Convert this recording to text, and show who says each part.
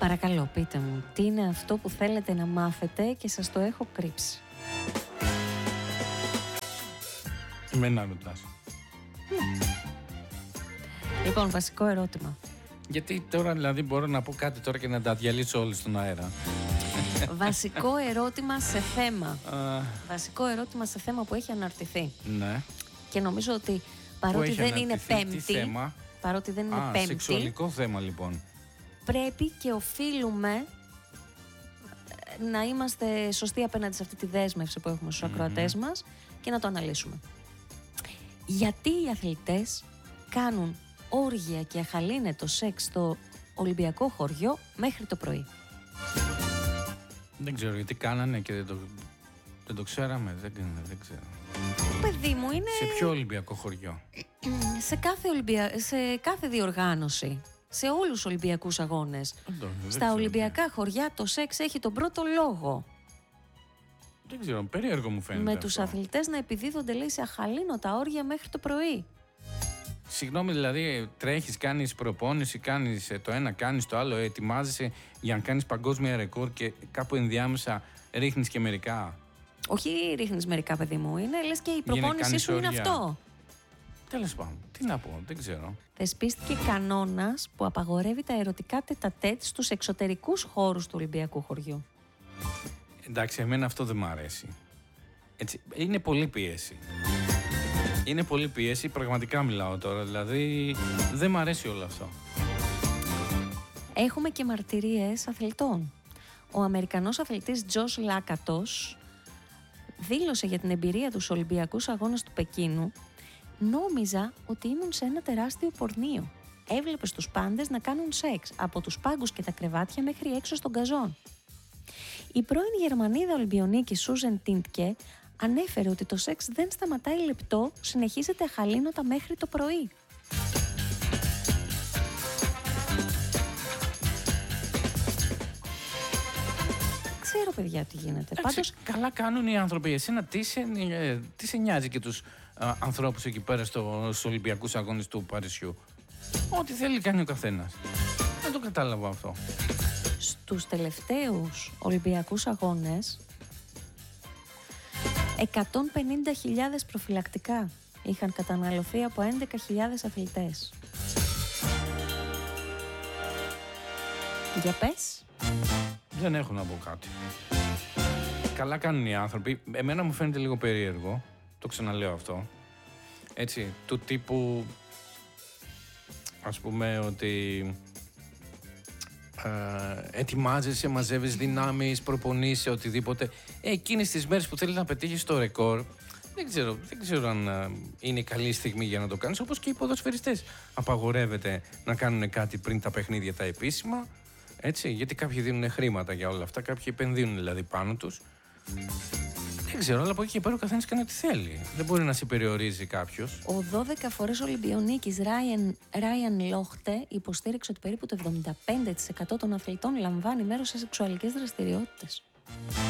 Speaker 1: Παρακαλώ, πείτε μου, τι είναι αυτό που θέλετε να μάθετε και σας το έχω κρύψει.
Speaker 2: Εμένα ρωτάς.
Speaker 1: Λοιπόν, βασικό ερώτημα.
Speaker 2: Γιατί τώρα δηλαδή μπορώ να πω κάτι τώρα και να τα διαλύσω όλοι στον αέρα.
Speaker 1: Βασικό ερώτημα σε θέμα. Βασικό ερώτημα σε θέμα που έχει αναρτηθεί.
Speaker 2: Ναι.
Speaker 1: Και νομίζω ότι παρότι δεν είναι Πέμπτη. Παρότι δεν είναι Πέμπτη.
Speaker 2: Σεξουαλικό θέμα λοιπόν.
Speaker 1: Πρέπει και οφείλουμε να είμαστε σωστοί απέναντι σε αυτή τη δέσμευση που έχουμε στους ακροατές μας και να το αναλύσουμε. Γιατί οι αθλητές κάνουν όργια και αχαλήνετο σεξ στο Ολυμπιακό χωριό μέχρι το πρωί?
Speaker 2: Δεν ξέρω γιατί κάνανε και δεν το ξέραμε. Δεν ξέρω.
Speaker 1: Παιδί μου, είναι...
Speaker 2: Σε ποιο Ολυμπιακό χωριό?
Speaker 1: Σε κάθε διοργάνωση. Σε όλους τους Ολυμπιακούς αγώνες. Στα Ολυμπιακά χωριά το σεξ έχει τον πρώτο λόγο.
Speaker 2: Δεν ξέρω, περίεργο μου φαίνεται.
Speaker 1: Με τους αθλητές να επιδίδονται, λέει, σε αχαλήνωτα όργια μέχρι το πρωί.
Speaker 2: Συγγνώμη, δηλαδή τρέχεις, κάνεις προπόνηση, κάνεις το ένα, κάνεις το άλλο, ετοιμάζεσαι για να κάνεις παγκόσμια ρεκόρ και κάπου ενδιάμεσα ρίχνεις και μερικά.
Speaker 1: Όχι ρίχνεις μερικά, παιδί μου, είναι λες και η προπόνησή σου είναι αυτό.
Speaker 2: Τέλος πάντων, τι να πω, δεν ξέρω.
Speaker 1: Θεσπίστηκε κανόνας που απαγορεύει τα ερωτικά τετατέτ στους εξωτερικούς χώρους του Ολυμπιακού χωριού.
Speaker 2: Εντάξει, εμένα αυτό δεν μ' αρέσει. Έτσι, είναι πολύ πίεση. Είναι πολύ πίεση, πραγματικά μιλάω τώρα, δηλαδή δεν μ' αρέσει όλο αυτό.
Speaker 1: Έχουμε και μαρτυρίες αθλητών. Ο Αμερικανός αθλητής Τζος Λάκατος δήλωσε για την εμπειρία του στους Ολυμπιακούς Αγώνες του Πεκίνου: «Νόμιζα ότι ήμουν σε ένα τεράστιο πορνείο. Έβλεπες τους πάντες να κάνουν σεξ, από τους πάγκους και τα κρεβάτια μέχρι έξω στον γκαζόν». Η πρώην Γερμανίδα Ολυμπιονίκη Σούζεν Τίντκε ανέφερε ότι το σεξ δεν σταματάει λεπτό, συνεχίζεται αχαλήνωτα μέχρι το πρωί. Ξέρω, παιδιά, τι γίνεται.
Speaker 2: Πάντως, καλά κάνουν οι άνθρωποι. Εσένα τι σε νοιάζει και τους ανθρώπους εκεί πέρα στους Ολυμπιακούς Αγώνες του Παρισιού? Ό,τι θέλει κάνει ο καθένας. Δεν το κατάλαβα αυτό.
Speaker 1: Στους τελευταίους Ολυμπιακούς Αγώνες 150.000 προφυλακτικά είχαν καταναλωθεί από 11.000 αθλητές. Για πες.
Speaker 2: Δεν έχω να πω κάτι. Καλά κάνουν οι άνθρωποι. Εμένα μου φαίνεται λίγο περίεργο. Το ξαναλέω αυτό. Έτσι, του τύπου, ας πούμε, ότι ετοιμάζεσαι, μαζεύεις δυνάμεις, προπονείσαι, οτιδήποτε. Εκείνες τις μέρες που θέλεις να πετύχεις το ρεκόρ, δεν ξέρω αν είναι καλή στιγμή για να το κάνεις. Όπως και οι ποδοσφαιριστές. Απαγορεύεται να κάνουν κάτι πριν τα παιχνίδια τα επίσημα. Έτσι, γιατί κάποιοι δίνουν χρήματα για όλα αυτά, κάποιοι επενδύουν δηλαδή πάνω τους. Δεν ξέρω, αλλά από εκεί και πέρα ο καθένας κάνει ό,τι θέλει. Δεν μπορεί να σε περιορίζει κάποιος.
Speaker 1: Ο 12 φορές Ολυμπιονίκης Ράιαν Λόχτε υποστήριξε ότι περίπου το 75% των αθλητών λαμβάνει μέρος σε σεξουαλικές δραστηριότητες.